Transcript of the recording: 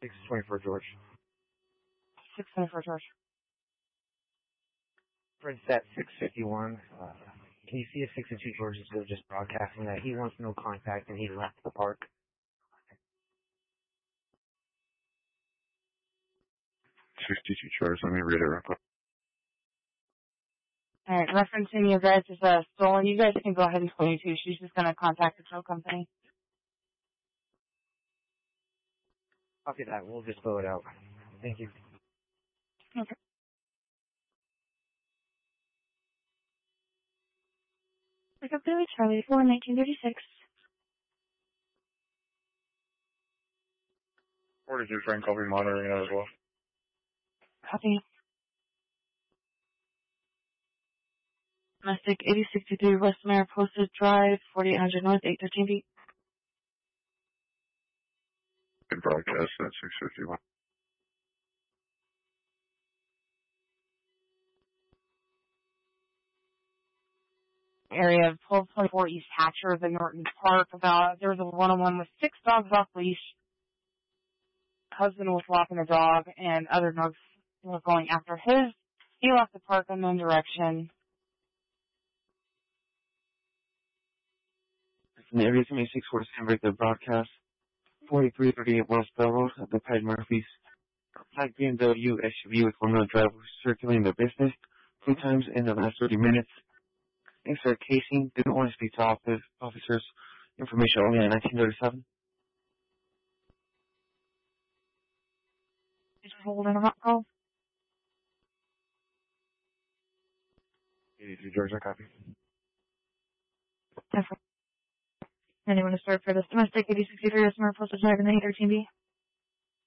624 George. 624 George. Fredset 651. Can you see if 602 George is still just broadcasting that he wants no contact and he left the park? 62 George, let me read it real quick. Alright, referencing you guys as stolen, you guys can go ahead and 22. She's just going to contact the tow company. Copy that. We'll just blow it out. Thank you. Okay. Pick up Billy Charlie 4, 1936. 42 Frank, I'll be monitoring that as well. Copy. Domestic 8063 West Mariposa Drive, 4800 North, 813 feet. Good broadcast at 651. Area of 1224 East Hatcher of the Norton Park. There was a one-on-one with 6 dogs off leash. Husband was walking the dog, and other dogs were going after his. He left the park unknown direction. From the area 76 break the broadcast. 4338 West Bell Road at the Pied Murphys. Black BMW SUV with one-wheel drive circulating the business 3 times in the last 30 minutes. Thanks for casing. Didn't want to speak to officers. Information only on 1937. Just holding a hot call. 82 George, I copy. Definitely. Anyone to start for this domestic 8063 Mariposa Drive in the 813B?